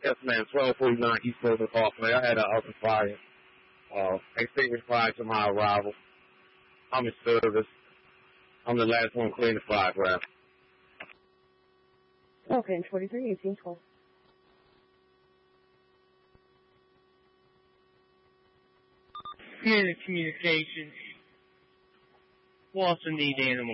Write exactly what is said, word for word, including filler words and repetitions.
Yes, ma'am. twelve forty-nine East Coast of Parkway. I had an auto fire. Uh, extinguished prior to my arrival. I'm in service. I'm the last one clearing the fireground. Okay, twenty-three, eighteen, twelve. Unit communications. We'll also need animal